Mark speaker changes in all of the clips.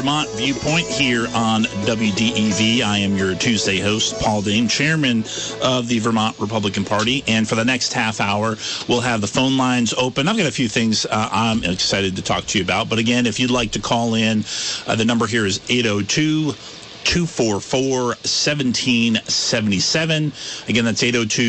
Speaker 1: Vermont Viewpoint here on WDEV. I am your Tuesday host, Paul Dane, chairman of the Vermont Republican Party. And for the next half hour, we'll have the phone lines open. I've got a few things I'm excited to talk to you about. But again, if you'd like to call in, the number here is 802-244-1777. Again, that's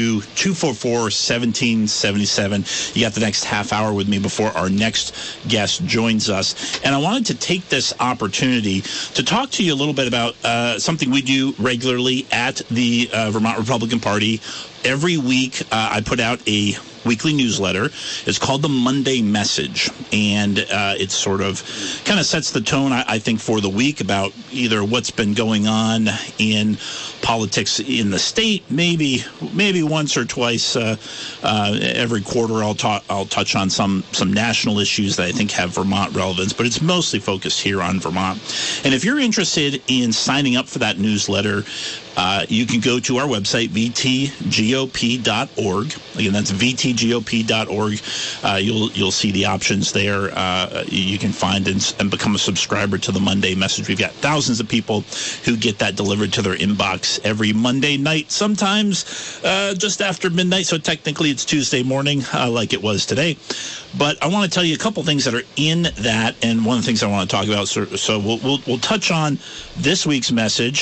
Speaker 1: 802-244-1777. You got the next half hour with me before our next guest joins us. And I wanted to take this opportunity to talk to you a little bit about something we do regularly at the Vermont Republican Party. Every week, I put out a weekly newsletter. It's called the Monday Message, and it sort of kind of sets the tone, I think, for the week about either what's been going on in politics in the state. Maybe once or twice every quarter, I'll touch on some national issues that I think have Vermont relevance, but it's mostly focused here on Vermont. And if you're interested in signing up for that newsletter, you can go to our website, vtgop.org. Again, that's vtgop.org. You'll see the options there. You can find and become a subscriber to the Monday Message. We've got thousands of people who get that delivered to their inbox every Monday night, sometimes just after midnight. So technically it's Tuesday morning, like it was today. But I want to tell you a couple things that are in that, and one of the things I want to talk about. So we'll touch on this week's message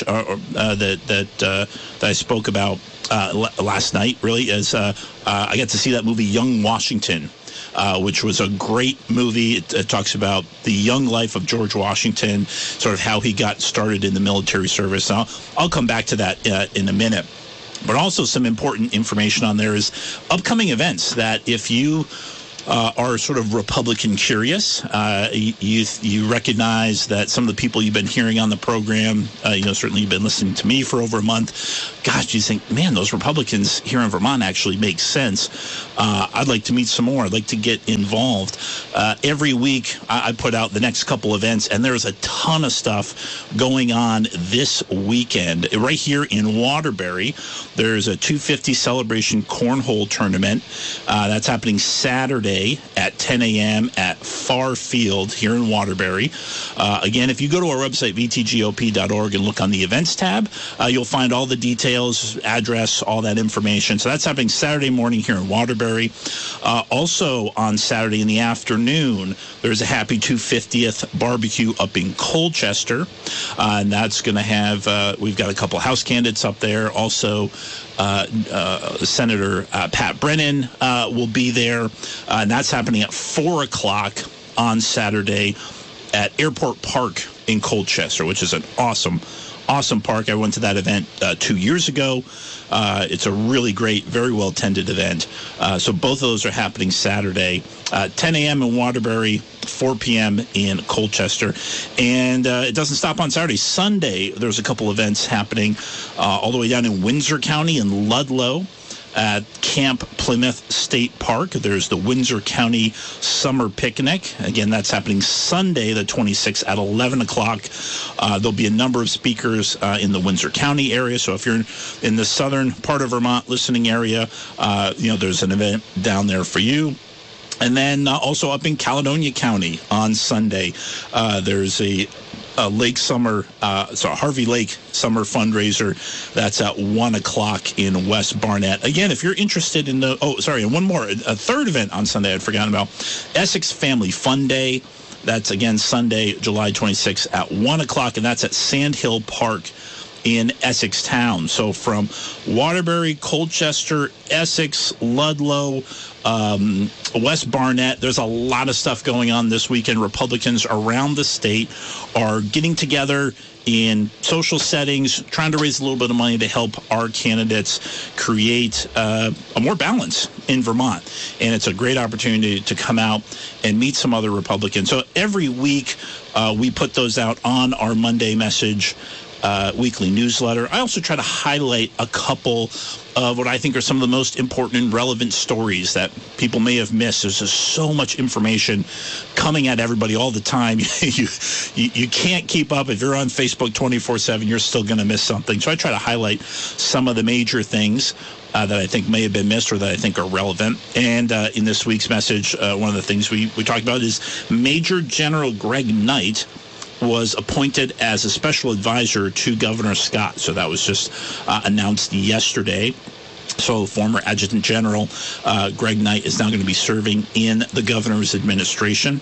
Speaker 1: that I spoke about last night. Really, as I got to see that movie Young Washington, which was a great movie. It talks about the young life of George Washington, sort of how he got started in the military service. I'll come back to that in a minute. But also some important information on there is upcoming events that if you are sort of Republican curious. You recognize that some of the people you've been hearing on the program, certainly you've been listening to me for over a month. Gosh, you think, man, those Republicans here in Vermont actually make sense. I'd like to meet some more. I'd like to get involved. Every week I put out the next couple events, and there's a ton of stuff going on this weekend. Right here in Waterbury, there's a 250 Celebration Cornhole Tournament. That's happening Saturday at 10 a.m. at Farr Field here in Waterbury. Again, if you go to our website, vtgop.org, and look on the events tab, you'll find all the details, address, all that information. So that's happening Saturday morning here in Waterbury. Also on Saturday in the afternoon, there's a Happy 250th barbecue up in Colchester. And that's going to have, we've got a couple House candidates up there. Also, Senator Pat Brennan will be there, and that's happening at 4 o'clock on Saturday at Airport Park in Colchester, which is an awesome park. I went to that event 2 years ago. It's a really great, very well-attended event. So both of those are happening Saturday, 10 a.m. in Waterbury, 4 p.m. in Colchester. And it doesn't stop on Saturday. Sunday, there's a couple events happening all the way down in Windsor County in Ludlow at Camp Plymouth State Park. There's the Windsor County Summer Picnic. Again, that's happening Sunday, the 26th at 11 o'clock. There'll be a number of speakers in the Windsor County area. So if you're in the southern part of Vermont listening area, there's an event down there for you. And then also up in Caledonia County on Sunday, there's a Lake Summer, Harvey Lake Summer fundraiser. That's at 1 o'clock in West Barnett. Again, if you're interested in and one more, a third event on Sunday I'd forgotten about, Essex Family Fun Day. That's again Sunday, July 26th at 1 o'clock, and that's at Sand Hill Park in Essex Town. So from Waterbury, Colchester, Essex, Ludlow, West Barnett, there's a lot of stuff going on this weekend. Republicans around the state are getting together in social settings, trying to raise a little bit of money to help our candidates create a more balance in Vermont. And it's a great opportunity to come out and meet some other Republicans. So every week we put those out on our Monday Message weekly newsletter. I also try to highlight a couple of what I think are some of the most important and relevant stories that people may have missed. There's just so much information coming at everybody all the time. You can't keep up. If you're on Facebook 24/7, you're still going to miss something. So I try to highlight some of the major things that I think may have been missed or that I think are relevant. And in this week's message, one of the things we talked about is Major General Greg Knight was appointed as a special advisor to Governor Scott. So that was just announced yesterday. So former Adjutant General Greg Knight is now going to be serving in the governor's administration.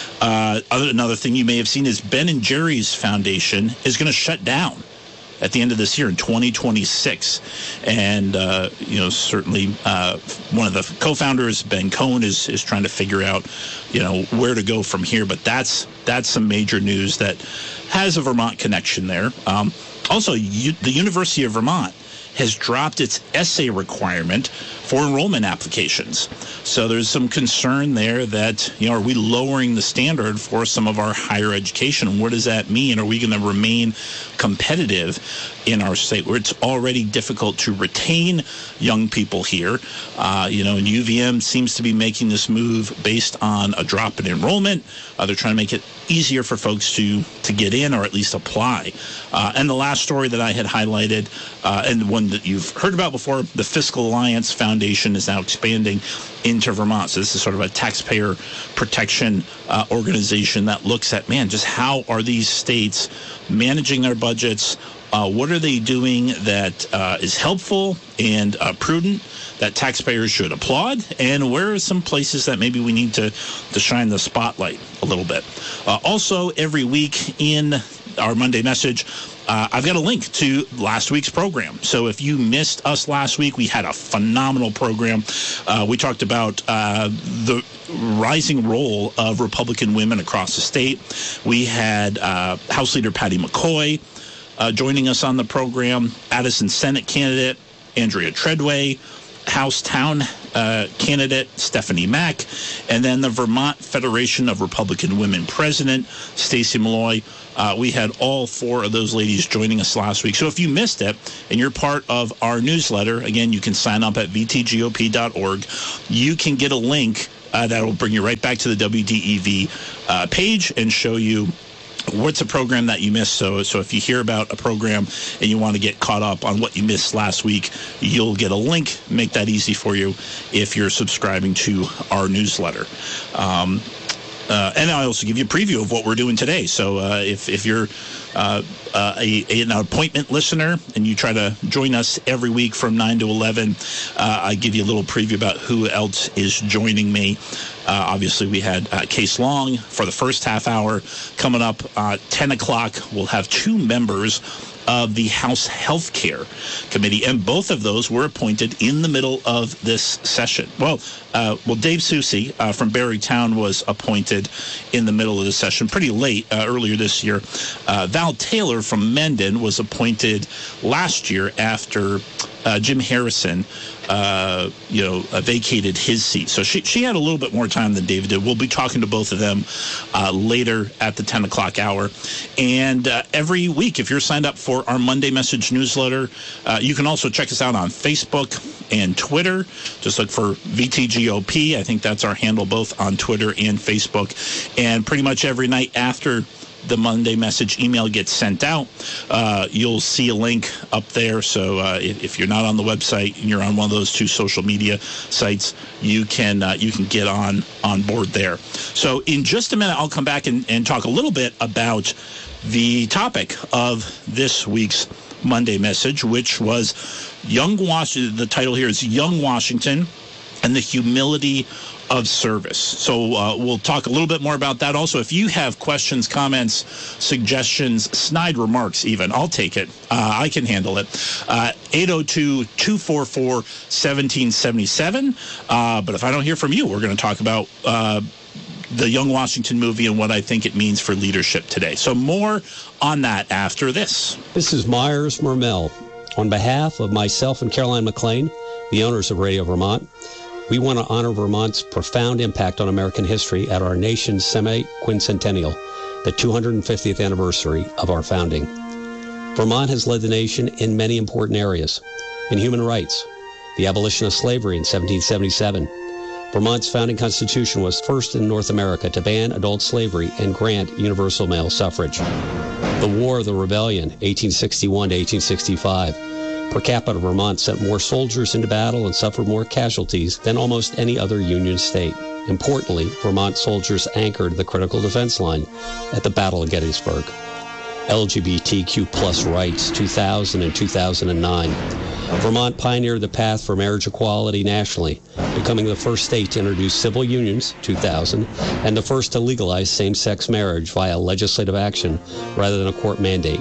Speaker 1: Another thing you may have seen is Ben & Jerry's Foundation is going to shut down at the end of this year in 2026. And, certainly one of the co-founders, Ben Cohen, is trying to figure out, where to go from here. But that's some major news that has a Vermont connection there. Also, the University of Vermont has dropped its essay requirement for enrollment applications. So there's some concern there that, are we lowering the standard for some of our higher education? What does that mean? Are we going to remain competitive in our state where it's already difficult to retain young people here? And UVM seems to be making this move based on a drop in enrollment. They're trying to make it easier for folks to get in or at least apply. And the last story that I had highlighted, and one that you've heard about before, the Fiscal Alliance Foundation is now expanding into Vermont. So this is sort of a taxpayer protection organization that looks at, just how are these states managing their budgets? What are they doing that is helpful and prudent that taxpayers should applaud? And where are some places that maybe we need to shine the spotlight a little bit? Also, every week in our Monday message, I've got a link to last week's program. So if you missed us last week, we had a phenomenal program. We talked about the rising role of Republican women across the state. We had House Leader Patty McCoy joining us on the program, Addison Senate candidate Andrea Treadway, House Town candidate Stephanie Mack, and then the Vermont Federation of Republican Women president Stacey Malloy. We had all four of those ladies joining us last week. So if you missed it and you're part of our newsletter, again, you can sign up at vtgop.org. You can get a link that will bring you right back to the WDEV page and show you what's a program that you missed. So if you hear about a program and you want to get caught up on what you missed last week, you'll get a link. Make that easy for you if you're subscribing to our newsletter. And I also give you a preview of what we're doing today. So if you're an appointment listener and you try to join us every week from 9 to 11, I give you a little preview about who else is joining me. Obviously, we had Case Long for the first half hour. Coming up 10 o'clock, we'll have two members of the House Health Care Committee, and both of those were appointed in the middle of this session. Well, Dave Soucy from Barrytown was appointed in the middle of the session, pretty late earlier this year. Val Taylor from Mendon was appointed last year after Jim Harrison vacated his seat. So she had a little bit more time than David did. We'll be talking to both of them later at the 10 o'clock hour. And every week, if you're signed up for our Monday Message newsletter, you can also check us out on Facebook and Twitter. Just look for VTGOP. I think that's our handle both on Twitter and Facebook. And pretty much every night after the Monday Message email gets sent out, you'll see a link up there. So if you're not on the website and you're on one of those two social media sites, you can get on board there. So in just a minute, I'll come back and talk a little bit about the topic of this week's Monday Message, which was Young Washington. The title here is Young Washington and the Humility of Service. So we'll talk a little bit more about that. Also, if you have questions, comments, suggestions, snide remarks even, I'll take it. I can handle it. 802-244-1777. But if I don't hear from you, we're going to talk about the Young Washington movie and what I think it means for leadership today. So more on that after this.
Speaker 2: This is Myers Mermel. On behalf of myself and Caroline McLean, the owners of Radio Vermont, we want to honor Vermont's profound impact on American history at our nation's semi-quincentennial, the 250th anniversary of our founding. Vermont has led the nation in many important areas. In human rights, the abolition of slavery in 1777. Vermont's founding constitution was first in North America to ban adult slavery and grant universal male suffrage. The War of the Rebellion, 1861 to 1865. Per capita, Vermont sent more soldiers into battle and suffered more casualties than almost any other Union state. Importantly, Vermont soldiers anchored the critical defense line at the Battle of Gettysburg. LGBTQ plus rights, 2000 and 2009. Vermont pioneered the path for marriage equality nationally, becoming the first state to introduce civil unions, 2000, and the first to legalize same-sex marriage via legislative action rather than a court mandate,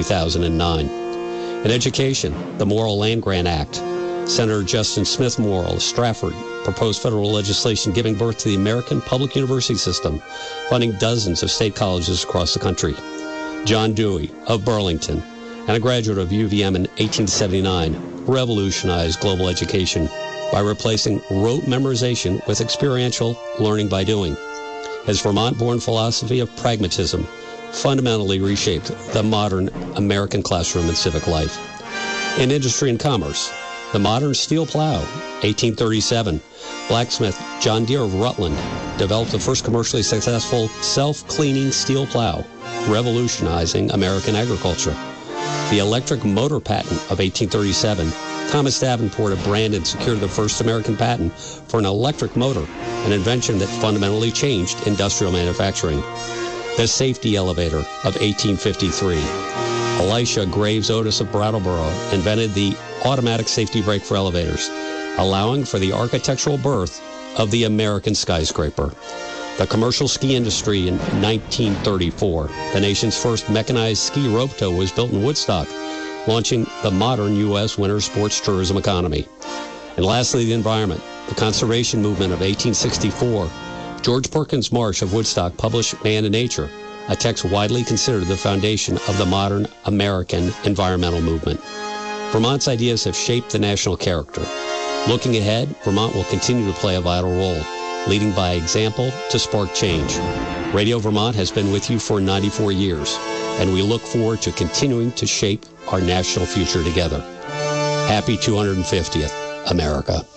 Speaker 2: 2009. In education, the Morrill Land-Grant Act. Senator Justin Smith Morrill of Stratford proposed federal legislation giving birth to the American public university system, funding dozens of state colleges across the country. John Dewey of Burlington, and a graduate of UVM in 1879, revolutionized global education by replacing rote memorization with experiential learning by doing. His Vermont-born philosophy of pragmatism fundamentally reshaped the modern American classroom and civic life. In industry and commerce, the modern steel plow, 1837, blacksmith John Deere of Rutland developed the first commercially successful self-cleaning steel plow, revolutionizing American agriculture. The electric motor patent of 1837, Thomas Davenport of Brandon secured the first American patent for an electric motor, an invention that fundamentally changed industrial manufacturing. The safety elevator of 1853. Elisha Graves Otis of Brattleboro invented the automatic safety brake for elevators, allowing for the architectural birth of the American skyscraper. The commercial ski industry in 1934. The nation's first mechanized ski rope tow was built in Woodstock, launching the modern U.S. winter sports tourism economy. And lastly, the environment. The conservation movement of 1864. George Perkins Marsh of Woodstock published Man and Nature, a text widely considered the foundation of the modern American environmental movement. Vermont's ideas have shaped the national character. Looking ahead, Vermont will continue to play a vital role, leading by example to spark change. Radio Vermont has been with you for 94 years, and we look forward to continuing to shape our national future together. Happy 250th, America.